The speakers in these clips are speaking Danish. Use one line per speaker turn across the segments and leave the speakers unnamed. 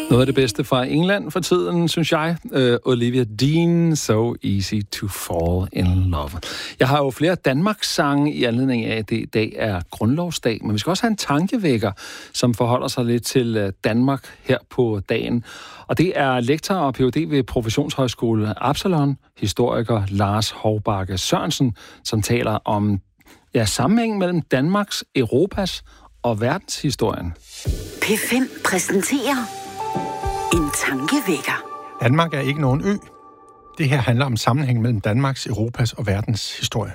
Noget af det bedste fra England for tiden, synes jeg. Olivia Dean, So Easy to Fall in Love. Jeg har jo flere Danmarks-sange i anledning af, at det i dag er grundlovsdag, men vi skal også have en tankevækker, som forholder sig lidt til Danmark her på dagen. Og det er lektor og Ph.D. ved Professionshøjskole Absalon, historiker Lars Hovbakke Sørensen, som taler om sammenhængen mellem Danmarks, Europas og verdenshistorien.
P5 præsenterer en tankevækker.
Danmark er ikke nogen ø. Det her handler om sammenhæng mellem Danmarks, Europas og verdens historie.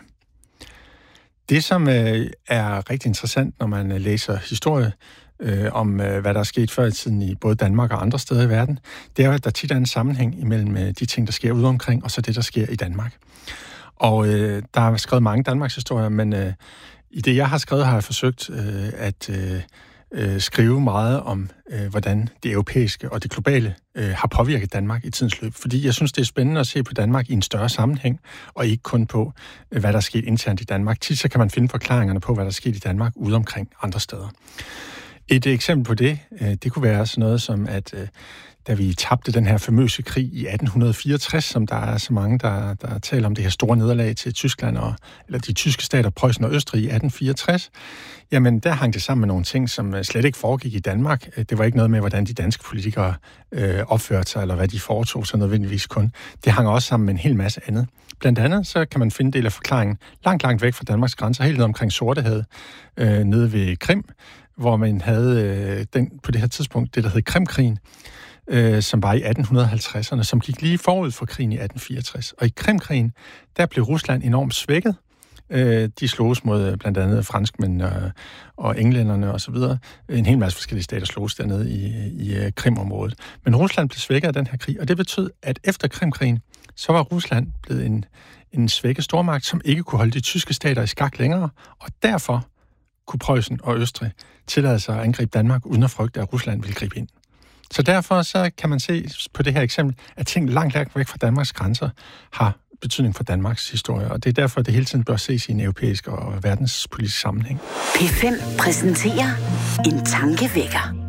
Det, som er rigtig interessant, når man læser historie om, hvad der er sket før i tiden i både Danmark og andre steder i verden, det er, at der tit er en sammenhæng imellem de ting, der sker ude omkring, og så det, der sker i Danmark. Og der er skrevet mange Danmarks historier, men i det, jeg har skrevet, har jeg forsøgt at skrive meget om, hvordan det europæiske og det globale har påvirket Danmark i tidens løb. Fordi jeg synes, det er spændende at se på Danmark i en større sammenhæng, og ikke kun på, hvad der er sket internt i Danmark. Tit så kan man finde forklaringerne på, hvad der er sket i Danmark ude omkring andre steder. Et eksempel på det, det kunne være sådan noget som, at da vi tabte den her famøse krig i 1864, som der er så mange, der taler om det her store nederlag til Tyskland, eller de tyske stater, Preussen og Østrig i 1864, jamen der hang det sammen med nogle ting, som slet ikke foregik i Danmark. Det var ikke noget med, hvordan de danske politikere opførte sig, eller hvad de foretog sig nødvendigvis kun. Det hang også sammen med en hel masse andet. Blandt andet så kan man finde del af forklaringen langt væk fra Danmarks grænser, helt ned omkring Sortehavet, nede ved Krim, hvor man havde på det her tidspunkt det, der hed Krimkrigen, som var i 1850'erne, som gik lige forud for krigen i 1864. Og i Krimkrigen, der blev Rusland enormt svækket. De sloges mod blandt andet franskmændene og englænderne og så videre. En hel masse forskellige stater sloges dernede i Krimområdet. Men Rusland blev svækket af den her krig, og det betød, at efter Krimkrigen, så var Rusland blevet en svækket stormagt, som ikke kunne holde de tyske stater i skak længere, og derfor kunne Preussen og Østrig tillade sig at angribe Danmark, uden at frygte, at Rusland ville gribe ind. Så derfor så kan man se på det her eksempel, at ting langt væk fra Danmarks grænser har betydning for Danmarks historie, og det er derfor, at det hele tiden bør ses i en europæisk og verdenspolitisk sammenhæng.
P5 præsenterer en tankevækker.